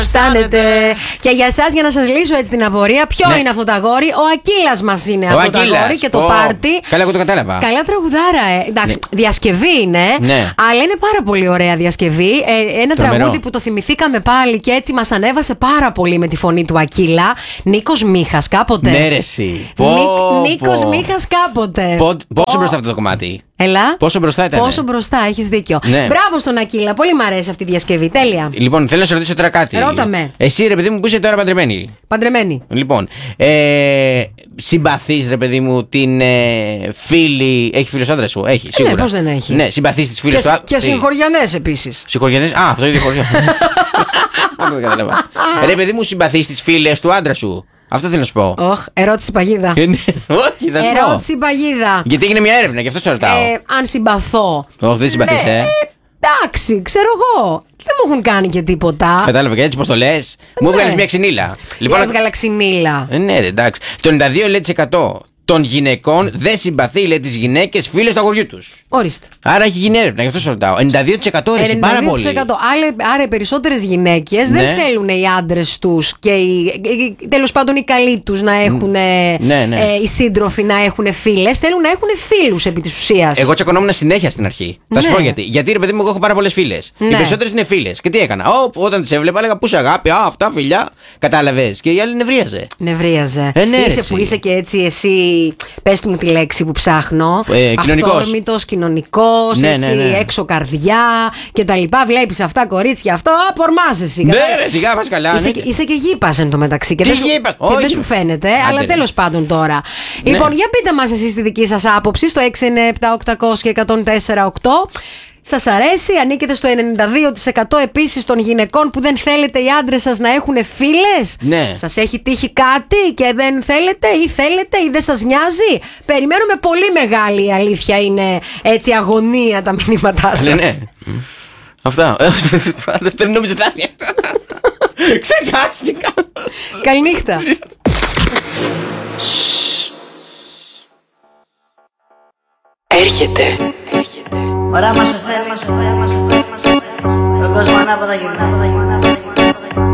χρωστάνετε. Και για εσάς, για να σας λύσω έτσι την απορία, ποιο είναι αυτό το αγόρι? Ο Ακύλας μας είναι αυτό το αγόρι και το πάρτι. Καλά, εγώ το κατάλαβα. Καλά τραγουδάρα. Εντάξει, διασκευή είναι, αλλά είναι πάρα πολύ ωραία διασκευή. Ένα τραγούδι που το θυμηθήκαμε πάλι και έτσι μας ανέβασε πάρα πολύ με τη φωνή του Ακύλα. Νίκος Μίχας κάποτε. Ναι, ρε εσύ. Νίκος Μίχας κάποτε. Πόσο μπροστά αυτό το κομμάτι? Ελά. Πόσο μπροστά ήταν? Πόσο μπροστά, έχεις δίκιο. Ναι. Μπράβο στον Ακύλα, πολύ μου αρέσει αυτή η διασκευή. Τέλεια. Λοιπόν, θέλω να σε ρωτήσω τώρα κάτι. Ρώτα με. Εσύ, ρε παιδί μου, που είσαι τώρα παντρεμένη. Παντρεμένη. Λοιπόν, συμπαθείς, ρε παιδί μου, την φίλη. Έχει φίλος άντρα σου? Έχει, σίγουρα. Ναι, πώς δεν έχει. Ναι, συμπαθείς τις φίλες του άντρα. Και συγχωριανές επίσης. Συγχωριανές, από το ίδιο χωριό. Δεν κατάλαβα. Ρε παιδί μου, συμπαθείς τις φίλες του άντρα σου? Αυτό θέλω να σου πω. Ερώτηση παγίδα. Όχι, δεν σου πω. Ερώτηση παγίδα. Γιατί έγινε μια έρευνα, γι' αυτό σε ρωτάω. Αν συμπαθώ. Όχι, δεν συμπαθείς, Εντάξει, ξέρω εγώ. Δεν μου έχουν κάνει και τίποτα. Κατάλαβα και έτσι πως το λες. Μου έβγαλες μια ξυνήλα. Λοιπόν, έβγαλα ξυνήλα. Ναι, εντάξει. Το 92% των γυναικών δεν συμπαθεί, λέει, τις γυναίκες φίλες του αγοριού τους. Ορίστε. Άρα έχει γίνει έρευνα, γι' αυτό σε ρωτάω. 92% ρε, πάρα πολύ. Άρα οι περισσότερες γυναίκες δεν θέλουν οι άντρες τους και τέλος πάντων οι καλοί τους να έχουν. Οι σύντροφοι να έχουν φίλες. Θέλουν να έχουν φίλους επί της ουσίας. Εγώ τσακωνόμουν συνέχεια στην αρχή. Θα σου πω γιατί. Γιατί, ρε παιδί μου, εγώ έχω πάρα πολλές φίλες. Οι περισσότερες είναι φίλες. Και τι έκανα? Όταν τις έβλεπα, έλεγα πού σε αγάπη, αυτά φιλιά. Κατάλαβες. Και η άλλη νευρίαζε. Νευρίαζε. Που είσαι και έτσι εσύ. Πες του μου τη λέξη που ψάχνω. Κοινωνικός. Αυθόρμητος, κοινωνικός, έξω καρδιά κτλ. Βλέπεις αυτά κορίτσια, αυτό, απορμάζεσαι. Ναι, ρε, σιγά πας καλά. Είσαι και γήπας εν τω μεταξύ. Και δεν σου φαίνεται, αλλά τέλος πάντων τώρα. Λοιπόν, για πείτε μας εσείς τη δική σας άποψη στο 697-800-1048. Σας αρέσει, ανήκετε στο 92% επίσης των γυναικών που δεν θέλετε οι άντρες σας να έχουν φίλες? Ναι. Σας έχει τύχει κάτι και δεν θέλετε ή δεν σας νοιάζει? Περιμένουμε πολύ μεγάλη, η αλήθεια είναι, έτσι αγωνία τα μηνύματά σας. Ναι. Αυτά. Δεν νόμιζε τάνια. Ξεχάστηκα. Καληνύχτα. Έρχεται. Ωραία μας θέλει, ο κόσμος ανάποδα γυρνά.